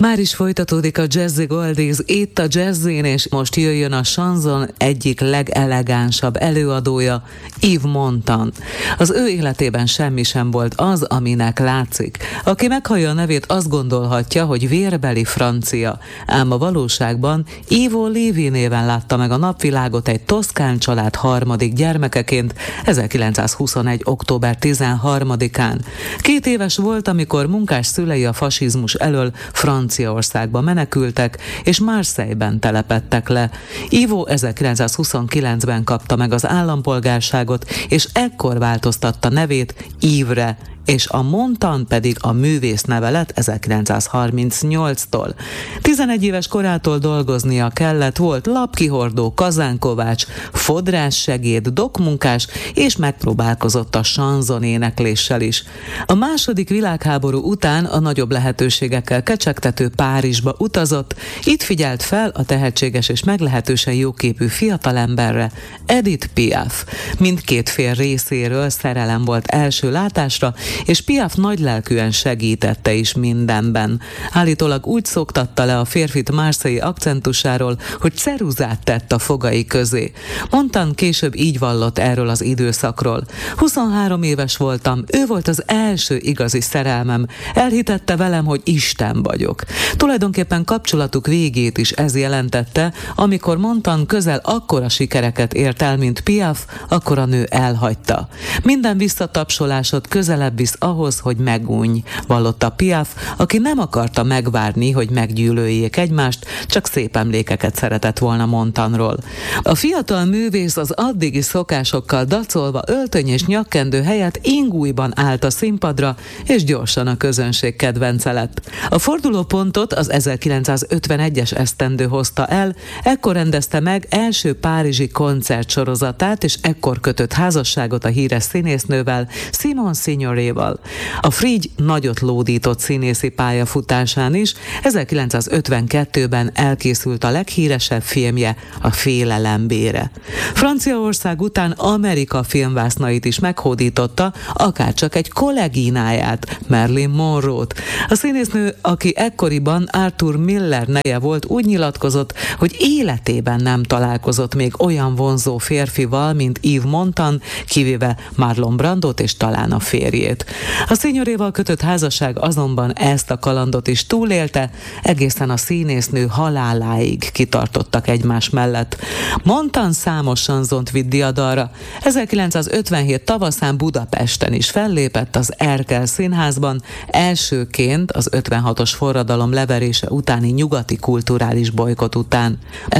Már is folytatódik a Jazzy Goldies itt a Jazzin, és most jöjjön a chanson egyik legelegánsabb előadója, Yves Montand. Az ő életében semmi sem volt az, aminek látszik. Aki meghallja a nevét, azt gondolhatja, hogy vérbeli francia, ám a valóságban Ivo Levi néven látta meg a napvilágot egy toszkán család harmadik gyermekeként 1921. október 13-án. 2 éves volt, amikor munkás szülei a fasizmus elől Franciaországba menekültek, és Marseille-ben telepedtek le. Ivo 1929-ben kapta meg az állampolgárságot, és ekkor változtatta nevét Yvesre, és a Montand pedig a művész neve lett 1938-tól. 11 éves korától dolgoznia kellett, volt lapkihordó, kazánkovács, fodrássegéd, dokmunkás, és megpróbálkozott a chanson énekléssel is. A II. Világháború után a nagyobb lehetőségekkel kecsegtető Párizsba utazott, itt figyelt fel a tehetséges és meglehetősen jóképű fiatalemberre, Edith Piaf. Mindkét fél részéről szerelem volt első látásra, és Piaf nagylelkűen segítette is mindenben. Állítólag úgy szoktatta le a férfit Marseille akcentusáról, hogy ceruzát tett a fogai közé. Montand később így vallott erről az időszakról. 23 éves voltam, ő volt az első igazi szerelmem. Elhitette velem, hogy Isten vagyok. Tulajdonképpen kapcsolatuk végét is ez jelentette, amikor Montand közel akkora sikereket ért el, mint Piaf, akkor a nő elhagyta. Minden visszatapsolásod közelebb visz ahhoz, hogy megújj, vallotta Piaf, aki nem akarta megvárni, hogy meggyűlöljék egymást, csak szép emlékeket szeretett volna Montandról. A fiatal művész az addigi szokásokkal dacolva öltöny és nyakkendő helyett ingújban állt a színpadra, és gyorsan a közönség kedvence lett. A fordulópontot az 1951-es esztendő hozta el, ekkor rendezte meg első párizsi koncertsorozatát, és ekkor kötött házasságot a híres színésznővel, Simone Signoréval. A Frigy nagyot lódított színészi pályafutásán is, 1952-ben elkészült a leghíresebb filmje, a Félelembére. Franciaország után Amerika filmvásznait is meghódította, akárcsak egy kollegináját, Marilyn Monroe-t. A színésznő, aki ekkoriban Arthur Miller neje volt, úgy nyilatkozott, hogy életében nem találkozott még olyan vonzó férfival, mint Yves Montand, kivéve Marlon Brandot és talán a férjét. A Signoréval kötött házasság azonban ezt a kalandot is túlélte, egészen a színésznő haláláig kitartottak egymás mellett. Montand számos chanzont vitt diadalra. 1957 tavaszán Budapesten is fellépett az Erkel Színházban, elsőként az 56-os forradalom leverése utáni nyugati kulturális bolykott után.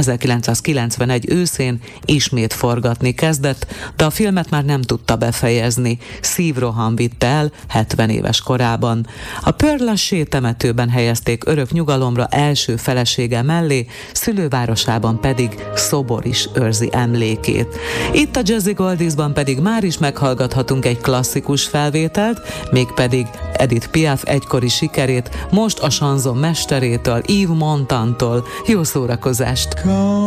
1991 őszén ismét forgatni kezdett, de a filmet már nem tudta befejezni. Szívroham vitte el 70 éves korában. A Père Lachaise temetőben helyezték örök nyugalomra első felesége mellé, szülővárosában pedig szobor is őrzi emlékét. Itt a Jazzy Goldiesban pedig már is meghallgathatunk egy klasszikus felvételt, mégpedig Edith Piaf egykori sikerét, most a chanson mesterétől, Yves Montandtól. Jó szórakozást!